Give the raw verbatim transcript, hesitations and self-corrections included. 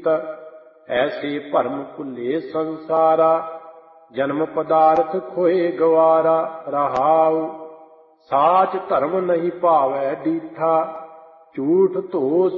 ਰੀਤ। ਐਸੇ ਭਰਮ ਭੁੱਲੇ ਸੰਸਾਰਾ, ਜਨਮ ਪਦਾਰਥ ਖੋਏ ਗਵਾਰਾ। ਰਹਾਉ ਸਾਚ ਧਰਮ ਨਹੀਂ ਭਾਵੈ ਡੀਠਾ, ਝੂਠ ਧੋ